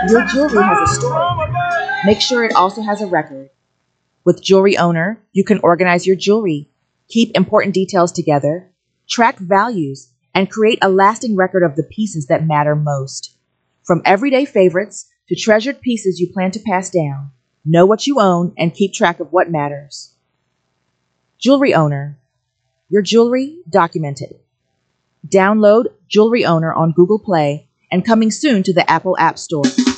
Your jewelry has a story. Make sure it also has a record. With Jewelry Owner, you can organize your jewelry, keep important details together, track values, and create a lasting record of the pieces that matter most. From everyday favorites to treasured pieces you plan to pass down, know what you own and keep track of what matters. Jewelry Owner. Your jewelry documented. Download Jewelry Owner on Google Play and coming soon to the Apple App Store.